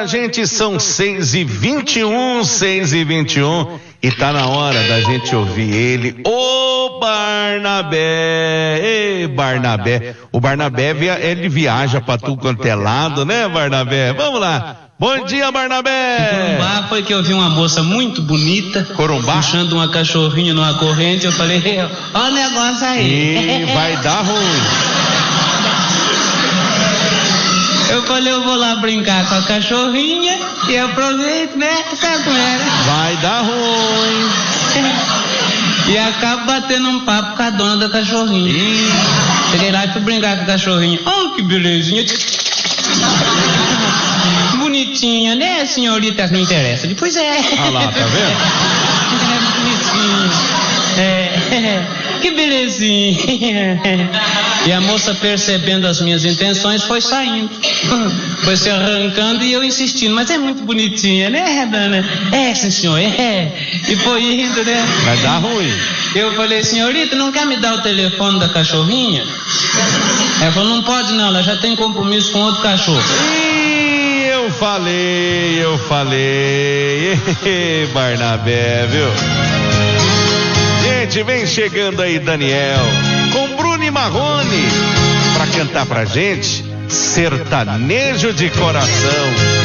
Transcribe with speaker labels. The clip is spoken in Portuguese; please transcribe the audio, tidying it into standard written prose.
Speaker 1: pra gente, são 6h21, e tá na hora da gente ouvir ele, o Barnabé. Ei, Barnabé. O Barnabé, ele viaja pra tudo quanto é lado, né, Barnabé? Vamos lá. Bom dia, Barnabé.
Speaker 2: Em Corumbá foi que eu vi uma moça muito bonita.
Speaker 1: Corumbá?
Speaker 2: Puxando uma cachorrinha numa corrente. Eu falei, olha o negócio aí.
Speaker 1: E vai dar ruim.
Speaker 2: Eu falei, eu vou lá brincar com a cachorrinha e aproveito, né? Sabe como é?
Speaker 1: Vai dar ruim.
Speaker 2: E acabo batendo um papo com a dona da cachorrinha. Cheguei lá e fui brincar com a cachorrinha. Oh, que belezinha. Bonitinha, né, senhorita? Não interessa. Depois é.
Speaker 1: Ah lá, tá vendo?
Speaker 2: Bonitinha. Que belezinha. E a moça, percebendo as minhas intenções, foi saindo. Foi se arrancando e eu insistindo. Mas é muito bonitinha, né, dona? É, sim, senhor, é. E foi indo, né?
Speaker 1: Vai dar ruim.
Speaker 2: Eu falei, senhorita, não quer me dar o telefone da cachorrinha? Ela falou, não pode não, ela já tem compromisso com outro cachorro.
Speaker 1: Eu falei. Barnabé, viu? Gente, vem chegando aí Daniel com Bruno e Marrone pra cantar pra gente Sertanejo de Coração.